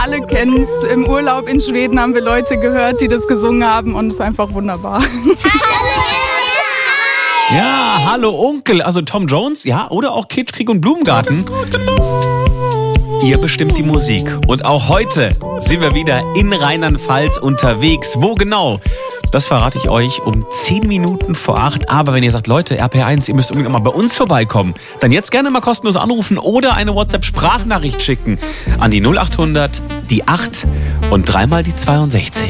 Alle kennen es. Im Urlaub in Schweden haben wir Leute gehört, die das gesungen haben und es ist einfach wunderbar. Ja, hallo Onkel, also Tom Jones, ja, oder auch Kitschkrieg und Blumengarten. Ihr bestimmt die Musik. Und auch heute sind wir wieder in Rheinland-Pfalz unterwegs. Wo genau? Das verrate ich euch um 10 Minuten vor 8. Aber wenn ihr sagt, Leute, RPR1, ihr müsst unbedingt mal bei uns vorbeikommen, dann jetzt gerne mal kostenlos anrufen oder eine WhatsApp-Sprachnachricht schicken an die 0800, die 8 und dreimal die 62.